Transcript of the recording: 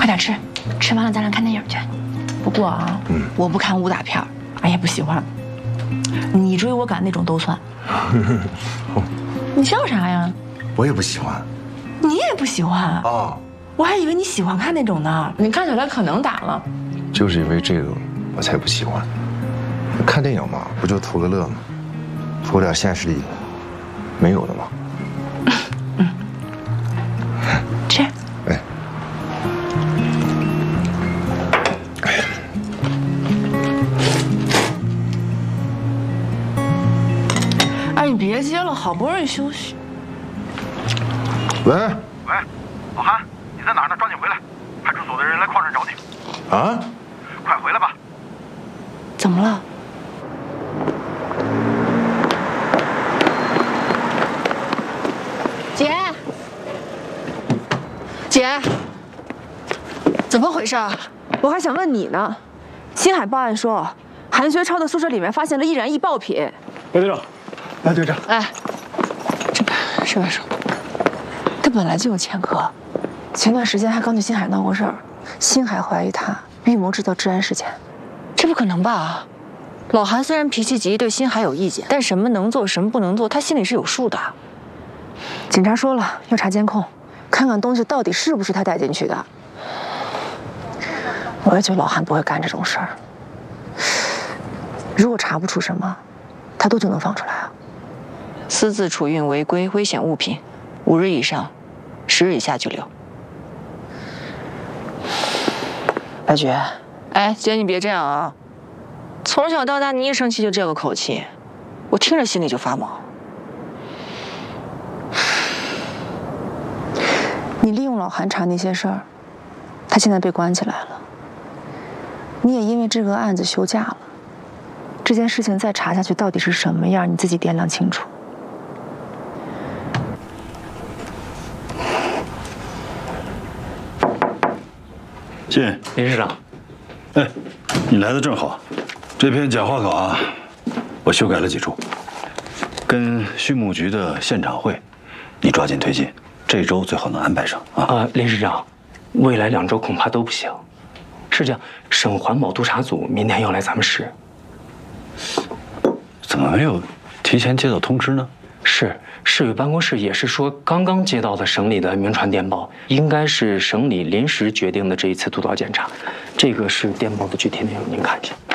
点吃，吃完了咱俩看电影去。不过啊，我不看武打片，俺也不喜欢。你追我赶那种都算。你笑啥呀？ 我也不喜欢。 你也不喜欢啊？ 我还以为你喜欢看那种呢。你看起来可能打了。 就是因为这个，我才不喜欢。看电影嘛，不就图个乐吗？图点现实里没有的吗？ 吃。 哎。 哎，你别接了，好不容易休息。 喂， 老韩，你在哪儿呢？抓紧回来！派出所的人来矿上找你。 啊？ 快回来吧！ 怎么了？姐，怎么回事？我还想问你呢。新海报案说，韩学超的宿舍里面发现了易燃易爆品。 白队长，来队长。 哎，这边说，他本来就有前科，前段时间还刚对新海闹过事儿，新海怀疑他预谋制造治安事件。 这不可能吧？老韩虽然脾气急，对新海有意见，但什么能做，什么不能做，他心里是有数的。 警察说了，要查监控。看看东西到底是不是他带进去的。我也觉得老韩不会干这种事儿。如果查不出什么，他多久能放出来啊？ 私自储运违规危险物品，5日以上，10日以下拘留。 白觉， 哎，姐你别这样啊！从小到大你一生气就这个口气，我听着心里就发毛。 你利用老韩查那些事儿，他现在被关起来了。你也因为这个案子休假了。这件事情再查下去到底是什么样，你自己掂量清楚。 进， 林市长。 哎，你来的正好。这篇讲话稿啊，我修改了几处，跟畜牧局的现场会，你抓紧推进。这周最好能安排上啊！ 林市长，未来2周恐怕都不行。是这样，省环保督察组明天要来咱们市。 怎么没有提前接到通知呢？ 是市委办公室也是说，刚刚接到的省里的明传电报，应该是省里临时决定的这一次督导检查。这个是电报的具体内容，您看一下。